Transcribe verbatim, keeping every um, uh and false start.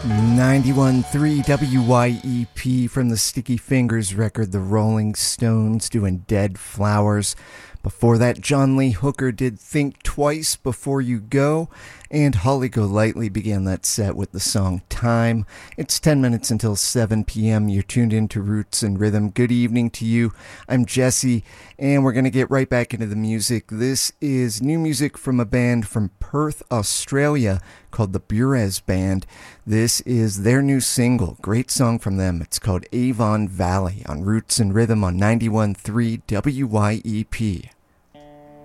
ninety-one point three W Y E P from the Sticky Fingers record, The Rolling Stones doing Dead Flowers. Before that, John Lee Hooker did Think Twice Before You Go, and Holly Golightly began that set with the song Time. It's ten minutes until seven p.m. You're tuned in to Roots and Rhythm. Good evening to you. I'm Jesse, and we're going to get right back into the music. This is new music from a band from Perth, Australia, called the Burez Band. This is their new single. Great song from them. It's called Avon Valley on Roots and Rhythm on ninety-one point three W Y E P.